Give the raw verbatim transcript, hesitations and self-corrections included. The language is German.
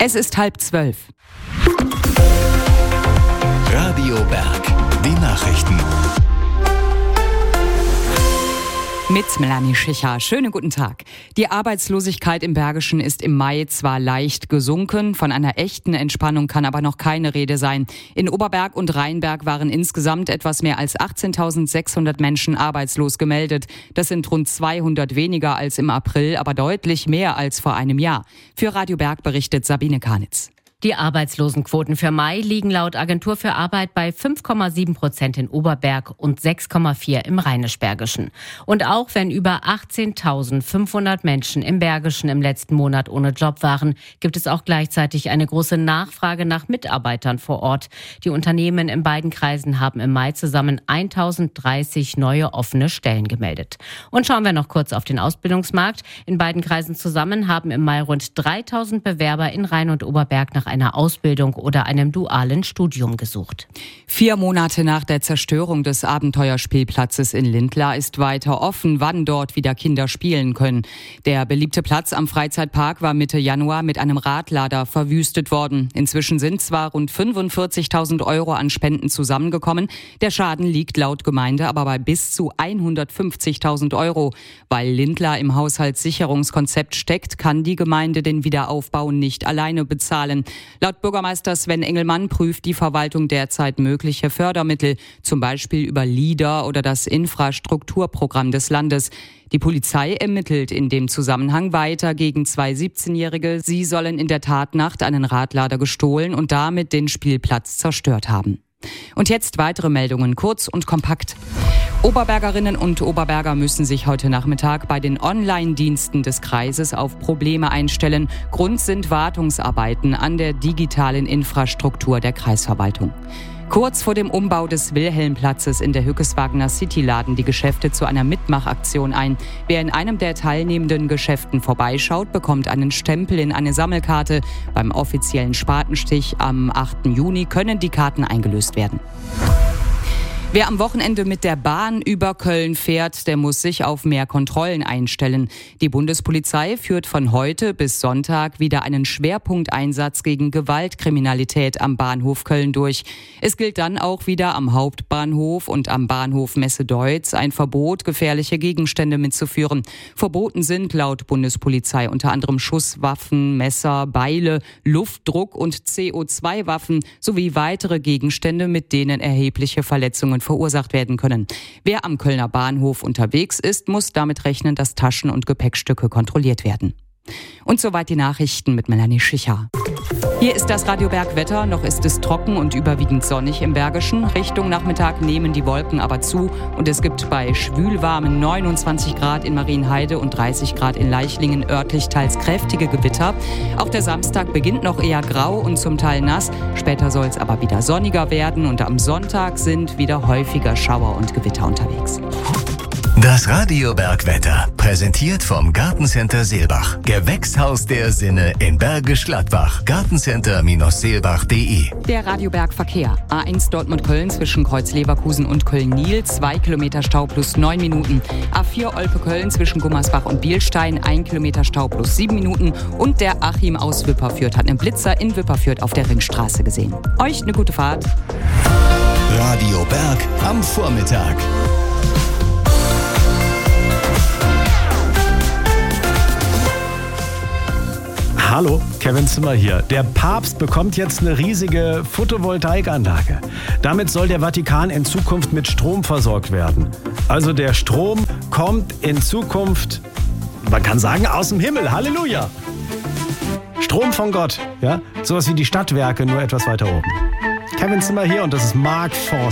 Es ist halb zwölf. Radio Berg, die Nachrichten. Mit Melanie Schicher. Schönen guten Tag. Die Arbeitslosigkeit im Bergischen ist im Mai zwar leicht gesunken, von einer echten Entspannung kann aber noch keine Rede sein. In Oberberg und Rheinberg waren insgesamt etwas mehr als achtzehntausendsechshundert Menschen arbeitslos gemeldet. Das sind rund zweihundert weniger als im April, aber deutlich mehr als vor einem Jahr. Für Radio Berg berichtet Sabine Karnitz. Die Arbeitslosenquoten für Mai liegen laut Agentur für Arbeit bei fünf Komma sieben Prozent in Oberberg und sechs Komma vier im Rheinisch-Bergischen. Und auch wenn über achtzehntausendfünfhundert Menschen im Bergischen im letzten Monat ohne Job waren, gibt es auch gleichzeitig eine große Nachfrage nach Mitarbeitern vor Ort. Die Unternehmen in beiden Kreisen haben im Mai zusammen tausenddreißig neue offene Stellen gemeldet. Und schauen wir noch kurz auf den Ausbildungsmarkt. In beiden Kreisen zusammen haben im Mai rund dreitausend Bewerber in Rhein und Oberberg nach einer Ausbildung oder einem dualen Studium gesucht. Vier Monate nach der Zerstörung des Abenteuerspielplatzes in Lindlar ist weiter offen, wann dort wieder Kinder spielen können. Der beliebte Platz am Freizeitpark war Mitte Januar mit einem Radlader verwüstet worden. Inzwischen sind zwar rund fünfundvierzigtausend Euro an Spenden zusammengekommen. Der Schaden liegt laut Gemeinde aber bei bis zu hundertfünfzigtausend Euro. Weil Lindlar im Haushaltssicherungskonzept steckt, kann die Gemeinde den Wiederaufbau nicht alleine bezahlen. Laut Bürgermeister Sven Engelmann prüft die Verwaltung derzeit mögliche Fördermittel, zum Beispiel über LEADER oder das Infrastrukturprogramm des Landes. Die Polizei ermittelt in dem Zusammenhang weiter gegen zwei siebzehnjährige. Sie sollen in der Tatnacht einen Radlader gestohlen und damit den Spielplatz zerstört haben. Und jetzt weitere Meldungen, kurz und kompakt. Oberbergerinnen und Oberberger müssen sich heute Nachmittag bei den Online-Diensten des Kreises auf Probleme einstellen. Grund sind Wartungsarbeiten an der digitalen Infrastruktur der Kreisverwaltung. Kurz vor dem Umbau des Wilhelmplatzes in der Hückeswagener City laden die Geschäfte zu einer Mitmachaktion ein. Wer in einem der teilnehmenden Geschäften vorbeischaut, bekommt einen Stempel in eine Sammelkarte. Beim offiziellen Spatenstich am achten Juni können die Karten eingelöst werden. Wer am Wochenende mit der Bahn über Köln fährt, der muss sich auf mehr Kontrollen einstellen. Die Bundespolizei führt von heute bis Sonntag wieder einen Schwerpunkteinsatz gegen Gewaltkriminalität am Bahnhof Köln durch. Es gilt dann auch wieder am Hauptbahnhof und am Bahnhof Messe-Deutz ein Verbot, gefährliche Gegenstände mitzuführen. Verboten sind laut Bundespolizei unter anderem Schusswaffen, Messer, Beile, Luftdruck- und C O zwei Waffen sowie weitere Gegenstände, mit denen erhebliche Verletzungen verursacht werden können. Wer am Kölner Bahnhof unterwegs ist, muss damit rechnen, dass Taschen und Gepäckstücke kontrolliert werden. Und soweit die Nachrichten mit Melanie Schicher. Hier ist das Radio Berg Wetter. Noch ist es trocken und überwiegend sonnig im Bergischen. Richtung Nachmittag nehmen die Wolken aber zu und es gibt bei schwülwarmen neunundzwanzig Grad in Marienheide und dreißig Grad in Leichlingen örtlich teils kräftige Gewitter. Auch der Samstag beginnt noch eher grau und zum Teil nass. Später soll es aber wieder sonniger werden und am Sonntag sind wieder häufiger Schauer und Gewitter unterwegs. Das Radio Berg Wetter, präsentiert vom Gartencenter Seelbach. Gewächshaus der Sinne in Bergisch Gladbach. Gartencenter Seelbach punkt de. Der Radio Berg Verkehr. A eins Dortmund-Köln zwischen Kreuz-Leverkusen und Köln-Nil, zwei Kilometer Stau plus neun Minuten. A vier Olpe-Köln zwischen Gummersbach und Bielstein, ein Kilometer Stau plus sieben Minuten. Und der Achim aus Wipperfürth hat einen Blitzer in Wipperfürth auf der Ringstraße gesehen. Euch eine gute Fahrt. Radio Berg am Vormittag. Hallo, Kevin Zimmer hier. Der Papst bekommt jetzt eine riesige Photovoltaikanlage. Damit soll der Vatikan in Zukunft mit Strom versorgt werden. Also der Strom kommt in Zukunft, man kann sagen, aus dem Himmel. Halleluja! Strom von Gott, ja? Sowas wie die Stadtwerke, nur etwas weiter oben. Kevin Zimmer hier und das ist Mark Forster.